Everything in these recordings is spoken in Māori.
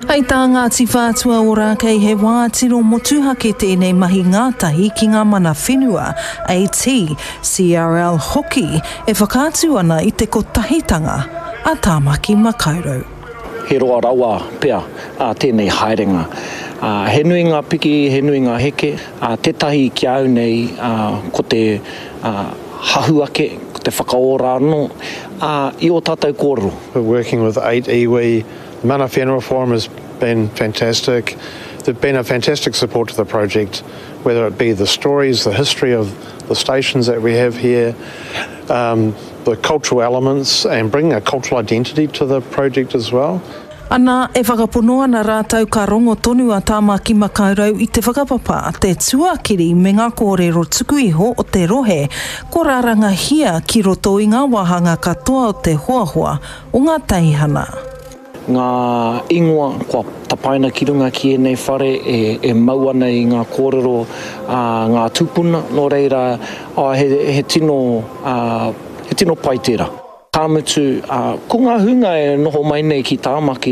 Hei tā Ngāti Whātua o Rākei he wātiro motuha ke tēnei mahi ngātahi ki ngā mana whenua AT, CRL hoki e whakātu ana I te kotahitanga a Tāmaki Makaurau. He roa rawa pea tēnei haerenga. He nui ngā piki, he nui ngā heke, tētahi ki au nei ko te hahuake, ko te whakaora anō, I o tātou kōrero. We're working with 8 iwi. Mana Whenua Forum has been fantastic. They've been a fantastic support to the project, whether it be the stories, the history of the stations that we have here, the cultural elements, and bringing a cultural identity to the project as well. Ana e whakapono ana rātau ka rongo tonu a Tāmaki Makaurau I te whakapapa te tuakiri me ngā kōrero tuku iho o te rohe, ko rāranga hia ki roto I ngā wahanga katoa o te hoahua o ngā teihana. Ngā ingoa kua tapaina ki runga ki e nei whare e mau ana I ngā kōrero ngā tūpuna, no reira he tino pai tērā. Tāmutu, ko ngā hunga e noho mai nei ki Tāmaki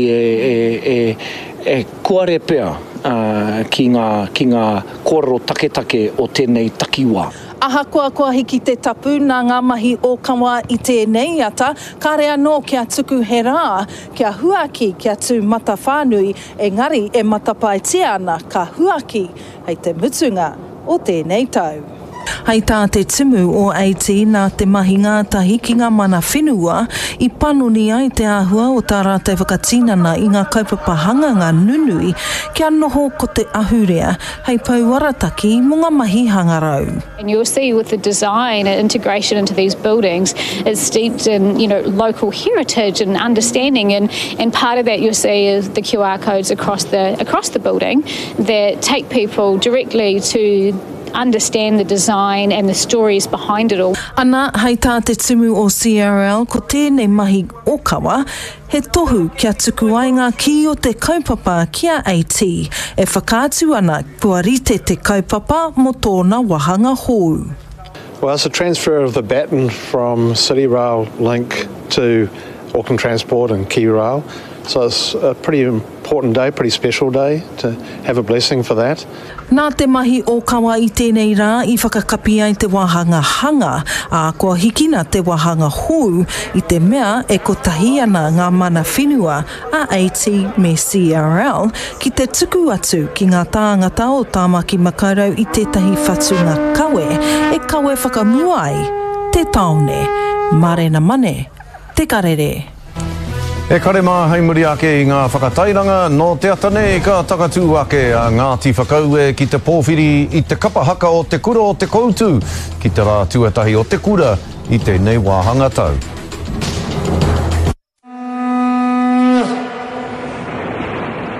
e kuare pea ki ngā kōrero take o tēnei takiwā. Aha koa hiki te tapu nā ngā mahi o kawa I tēnei ata, ka rea no kia tuku he rā, kia huaki kia tū mata whānui, engari e matapaetia ana ka huaki hei te mutunga o tēnei tau. Hei tā te timu o AT nā te mahi ngātahi ki ngā mana whenua I panoni ai te āhua o tā rātou whakatinana I ngā kaupapahanga ngā nunui kia noho ko te ahurea hei pauarataki mo ngā mahi hangarau. And you'll see with the design and integration into these buildings is steeped in local heritage and understanding and part of that you'll see is the QR codes across the building that take people directly to understand the design and the stories behind it all. Ana, hei tā te tumu o CRL, ko tēnei mahi o kawa, he tohu kia tuku ai ngā ki o te kaupapa kia AT, e whakātu ana kua rite te kaupapa mo tōna wahanga hou. Well, it's a transfer of the baton from City Rail Link to Auckland Transport and Key Rail. So it's a pretty important day, pretty special day to have a blessing for that. Nā te mahi o kawa I tēnei rā I whakakapi ai te wahanga hanga, kua hikina te wahanga hou I te mea e kotahi ana ngā mana whenua a AT me CRL ki te tuku atu ki ngā tāngata o Tāmaki Makaurau I tētahi whatunga kawe e kawe whakamuai, te taone, marena mane, te karere. E kare mā hei muri ake I ngā whakatairanga, no te atane ka takatū ake a Ngāti Whakaue ki te pōwhiri I te kapahaka o te kura o te koutu, ki te rā tuatahi o te kura I te nei wāhanga tau.